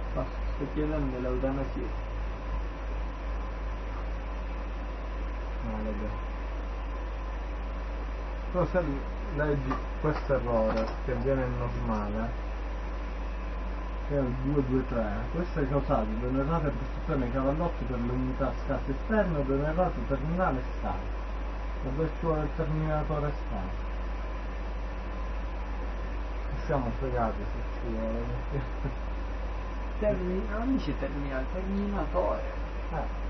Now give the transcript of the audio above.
Sto chiedendo l'eutanasia. No, vabbè. Però se leggi questo errore che viene normale, che è il 223, questo è causato da un'errata prestazione ai cavallotti per le unità scarse esterne o da un'errata terminale esterne. Dove c'è il terminatore esterno? Siamo fregati se ci vuole. Non dice terminale, terminatore.